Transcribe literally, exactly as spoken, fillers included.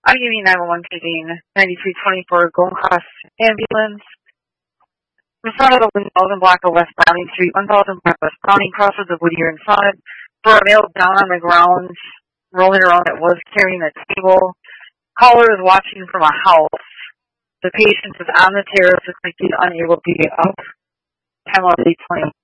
I'm giving nine one one calling ninety-three twenty-four Gold Cross Ambulance. In front of the one thousand block of West Browning Street, one thousand block West Browning, crosses of Whittier in front, for a male down on the ground, rolling around that was carrying a table. Caller is watching from a house. The patient is on the terrace, looks like he's unable to get up. ten one twenty.